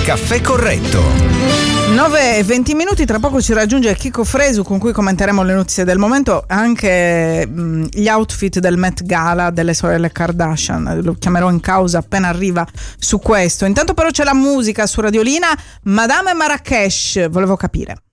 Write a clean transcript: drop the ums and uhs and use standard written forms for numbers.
Caffè Corretto. 9:20, tra poco ci raggiunge Chico Fresu con cui commenteremo le notizie del momento, anche gli outfit del Met Gala delle sorelle Kardashian, lo chiamerò in causa appena arriva su questo. Intanto però c'è la musica su Radiolina, Madame Marrakesh, volevo capire.